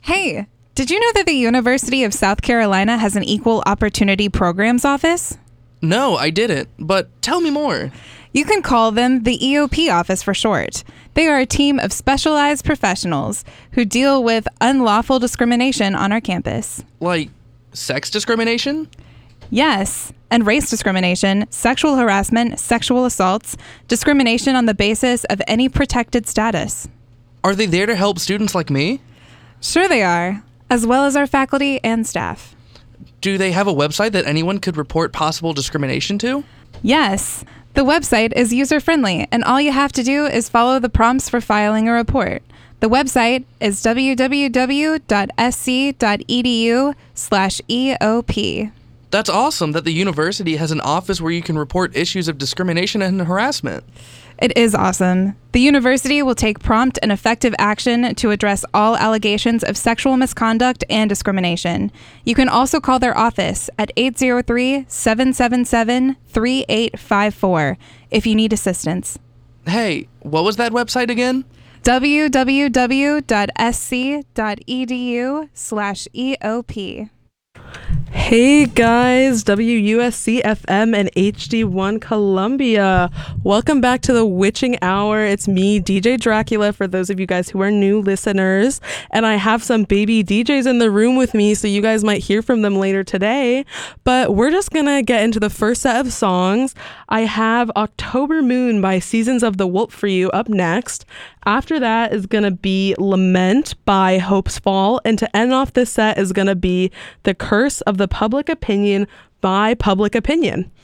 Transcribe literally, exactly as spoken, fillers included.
Hey, did you know that the University of South Carolina has an Equal Opportunity Programs office? No, I didn't, but tell me more. You can call them the E O P office for short. They are a team of specialized professionals who deal with unlawful discrimination on our campus. Like, sex discrimination? Yes, and race discrimination, sexual harassment, sexual assaults, discrimination on the basis of any protected status. Are they there to help students like me? Sure they are, as well as our faculty and staff. Do they have a website that anyone could report possible discrimination to? Yes. The website is user-friendly, and all you have to do is follow the prompts for filing a report. The website is w w w dot s c dot e d u slash E O P. That's awesome that the university has an office where you can report issues of discrimination and harassment. It is awesome. The university will take prompt and effective action to address all allegations of sexual misconduct and discrimination. You can also call their office at eight zero three, seven seven seven, three eight five four if you need assistance. Hey, what was that website again? w w w dot s c dot e d u slash E O P. Hey guys, W U S C F M and H D one Columbia. Welcome back to the Witching Hour. It's me, D J Dracula, for those of you guys who are new listeners. And I have some baby D Js in the room with me, so you guys might hear from them later today. But we're just gonna get into the first set of songs. I have October Moon by Seasons of the Wolf for you up next. After that is gonna be Lament by Hope's Fall. And to end off this set is gonna be The Curse of the Public Opinion by Public Opinion.